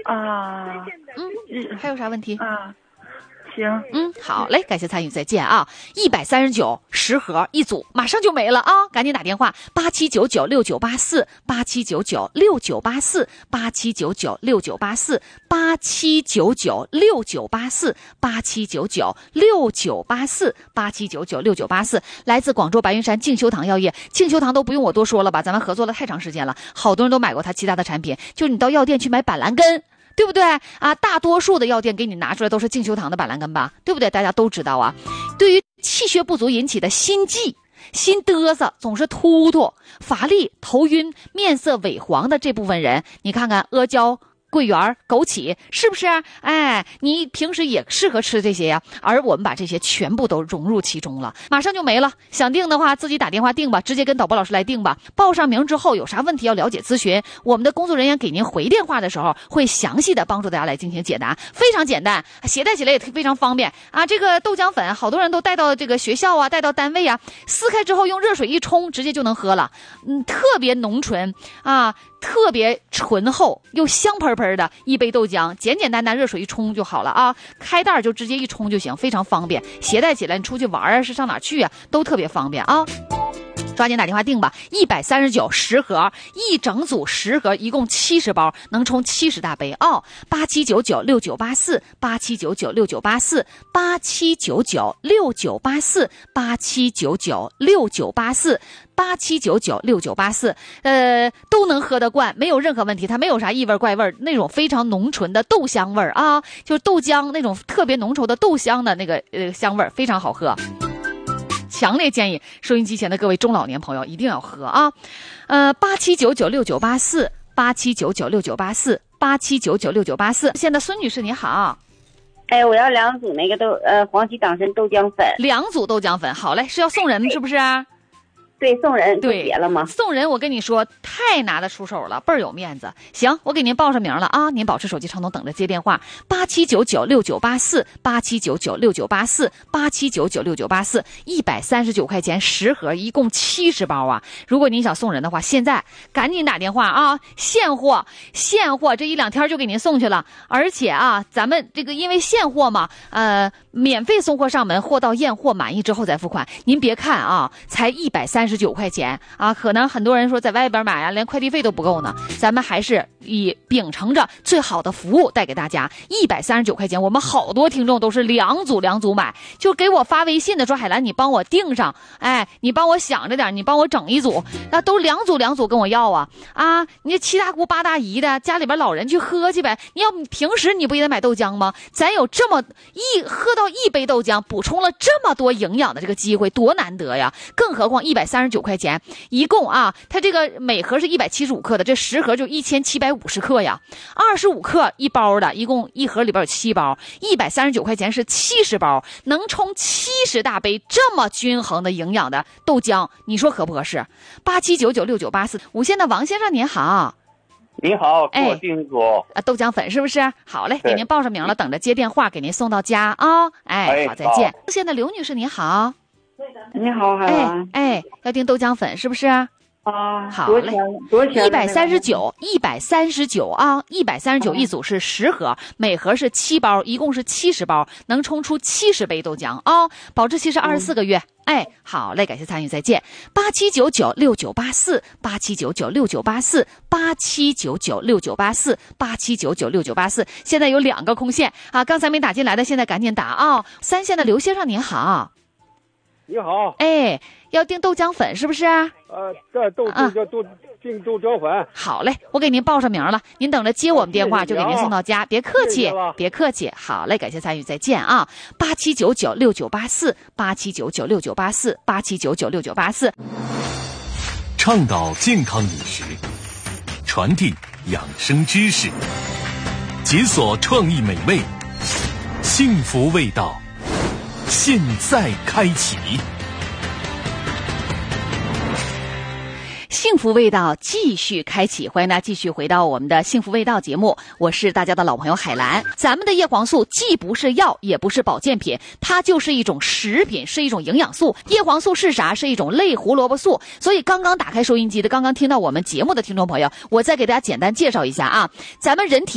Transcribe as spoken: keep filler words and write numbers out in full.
啊， 嗯，还有啥问题？ 啊，行， 嗯，好嘞，感谢参与，再见啊！一百三十九十盒一组，马上就没了啊！赶紧打电话八七九九六九八四八七九九六九八四八七九九六九八四八七九九六九八四八七九九六九八四八七九九六九八四，来自广州白云山静修堂药业，静修堂都不用我多说了吧，咱们合作了太长时间了，好多人都买过他其他的产品，就是你到药店去买板蓝根。对不对啊？大多数的药店给你拿出来都是静修堂的板蓝根吧，对不对？大家都知道啊。对于气血不足引起的心悸、心嘚瑟、总是突突、乏力、头晕、面色萎黄的这部分人，你看看阿胶、桂圆、枸杞，是不是？哎，你平时也适合吃这些呀。而我们把这些全部都融入其中了，马上就没了。想订的话，自己打电话订吧，直接跟导播老师来订吧。报上名之后，有啥问题要了解咨询，我们的工作人员给您回电话的时候，会详细的帮助大家来进行解答，非常简单，携带起来也非常方便啊。这个豆浆粉，好多人都带到这个学校啊，带到单位啊，撕开之后用热水一冲，直接就能喝了，嗯，特别浓醇啊。特别醇厚又香喷喷的一杯豆浆，简简单单热水一冲就好了啊！开袋就直接一冲就行，非常方便，携带起来你出去玩啊，是上哪去啊，都特别方便啊！抓紧打电话订吧，一百三十九十盒，一整组十盒，一共七十包，能冲七十大杯哦。八七九九六九八四，八七九九六九八四，八七九九六九八四，八七九九六九八四。八七九九六九八四，呃，都能喝得惯，没有任何问题，它没有啥异味怪味，那种非常浓醇的豆香味儿啊，就是豆浆那种特别浓稠的豆香的那个呃香味儿，非常好喝。强烈建议收音机前的各位中老年朋友一定要喝啊！呃，八七九九六九八四，八七九九六九八四，八七九九六九八四。现在孙女士你好。 哎，我要两组那个豆呃黄芪党参豆浆粉， 两组豆浆粉，好嘞，是要送人是不是？ 对，送人对结了吗？ 送人，我跟你说，太拿得出手了，倍儿有面子。行，我给您报上名了啊，您保持手机畅通，等着接电话。八七九九六九八四，八七九九六九八四，八七九九六九八四，一百三十九块钱十盒，一共七十包啊！如果您想送人的话，现在赶紧打电话啊，现货，现货，这一两天就给您送去了。而且啊，咱们这个因为现货嘛，呃，免费送货上门，货到验货满意之后再付款。您别看啊，才一百三十九块钱啊，可能很多人说在外边买啊，连快递费都不够呢。咱们还是以秉承着最好的服务带给大家，一百三十九块钱，我们好多听众都是两组两组买，就给我发微信的说海兰，你帮我订上，哎，你帮我想着点，你帮我整一组，那都两组两组跟我要啊啊！你七大姑八大姨的家里边老人去喝去呗，你要平时你不也得买豆浆吗？咱有这么一喝到一杯豆浆，补充了这么多营养的这个机会，多难得呀！更何况一百三十九块钱，一共啊，它这个每盒是一百七十五克的，这十盒就一千七百五十克呀，二十五克一包的，一共一盒里边有七包，一百三十九块钱是七十包，能冲七十大杯，这么均衡的营养的豆浆，你说合不合适？八七九九六九八四，无线的王先生您好。 你好，给我订一组、 哎、啊，豆浆粉是不是？好嘞，给您报上名了，等着接电话，给您送到家啊、哦！哎，好，再见。现在刘女士您好。 你好，海兰。哎哎，要订豆浆粉是不是？ 啊， 好嘞， 多少钱？ 一百三十九，一百三十九啊，一百三十九一组是十盒，每盒是七包，一共是七十包，能冲出七十杯豆浆啊、哦，保质期是二十四个月。嗯哎，好嘞，感谢参与，再见。八七九九六九八四，八七九九六九八四，八七九九六九八四，八七九九六九八四。现在有两个空线啊，刚才没打进来的，现在赶紧打啊、哦！三线的刘先生您好。 你好。 哎，要订豆浆粉是不是？ 呃，这豆豆叫豆订豆浆粉。 好嘞，我给您报上名了，您等着接我们电话，就给您送到家，别客气，别客气。好嘞，感谢参与，再见啊！八七九九六九八四，八七九九六九八四，八七九九六九八四。 倡导健康饮食，传递养生知识，解锁创意美味，幸福味道，现在开启。 幸福味道继续开启，欢迎大家继续回到我们的幸福味道节目，我是大家的老朋友海兰。咱们的叶黄素既不是药也不是保健品，它就是一种食品，是一种营养素。叶黄素是啥？是一种类胡萝卜素。所以刚刚打开收音机的，刚刚听到我们节目的听众朋友，我再给大家简单介绍一下啊，咱们人体